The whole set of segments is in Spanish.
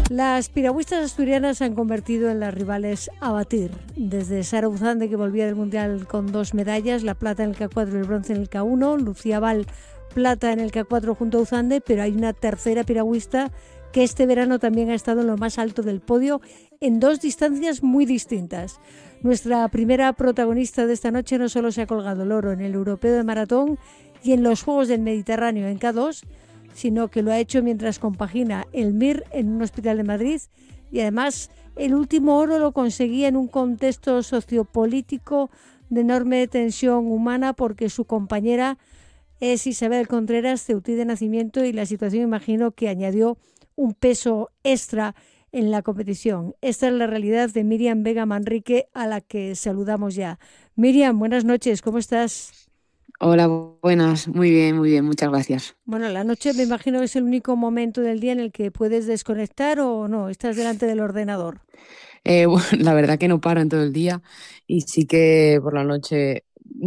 Las piragüistas asturianas se han convertido en las rivales a batir. Desde Sara Uzande, que volvía del Mundial con 2 medallas, la plata en el K4 y el bronce en el K1, Lucía Val, plata en el K4 junto a Uzande, pero hay una tercera piragüista que este verano también ha estado en lo más alto del podio en 2 distancias muy distintas. Nuestra primera protagonista de esta noche no solo se ha colgado el oro en el Europeo de Maratón y en los Juegos del Mediterráneo en K2, sino que lo ha hecho mientras compagina el MIR en un hospital de Madrid, y además el último oro lo conseguía en un contexto sociopolítico de enorme tensión humana, porque su compañera es Isabel Contreras, ceutí de nacimiento, y la situación, imagino, que añadió un peso extra en la competición. Esta es la realidad de Miriam Vega Manrique, a la que saludamos ya. Miriam, buenas noches, ¿cómo estás? Hola, buenas, muy bien, muchas gracias. Bueno, la noche me imagino que es el único momento del día en el que puedes desconectar, ¿o no? ¿Estás delante del ordenador? Bueno, la verdad que no paro en todo el día y sí que por la noche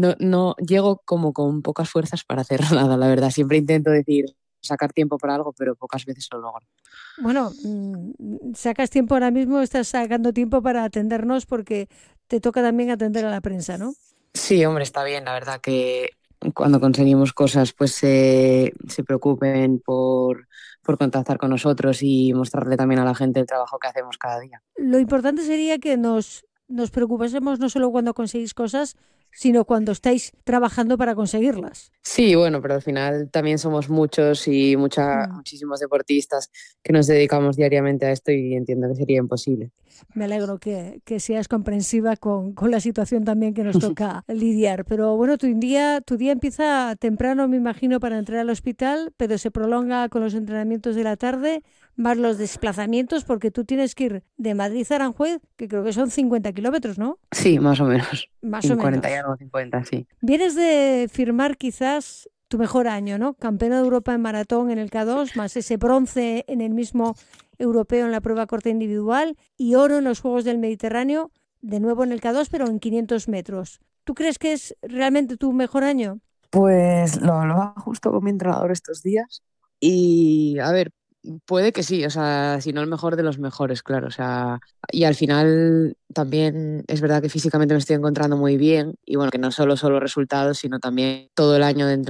no llego como con pocas fuerzas para hacer nada, la verdad. Siempre intento decir sacar tiempo para algo, pero pocas veces lo logro. Bueno, sacas tiempo ahora mismo, estás sacando tiempo para atendernos porque te toca también atender a la prensa, ¿no? Sí, hombre, está bien, la verdad que cuando conseguimos cosas, pues se preocupen por contactar con nosotros y mostrarle también a la gente el trabajo que hacemos cada día. Lo importante sería que nos preocupásemos no solo cuando conseguís cosas, sino cuando estáis trabajando para conseguirlas. Sí, bueno, pero al final también somos muchos y Mm. muchísimos deportistas que nos dedicamos diariamente a esto y entiendo que sería imposible. Me alegro que seas comprensiva con la situación también que nos toca lidiar. Pero bueno, tu día empieza temprano, me imagino, para entrar al hospital, pero se prolonga con los entrenamientos de la tarde, más los desplazamientos, porque tú tienes que ir de Madrid a Aranjuez, que creo que son 50 kilómetros, ¿no? Sí, más o menos. Más o En 40 y menos. algo, 50, sí. Vienes de firmar quizás tu mejor año, ¿no? Campeona de Europa en maratón en el K2, más ese bronce en el mismo europeo en la prueba corta individual y oro en los Juegos del Mediterráneo, de nuevo en el K2, pero en 500 metros. ¿Tú crees que es realmente tu mejor año? Pues lo hablaba justo con mi entrenador estos días y a ver, puede que sí, o sea, si no el mejor de los mejores, claro, o sea, y al final también es verdad que físicamente me estoy encontrando muy bien y bueno, que no solo resultados, sino también todo el año de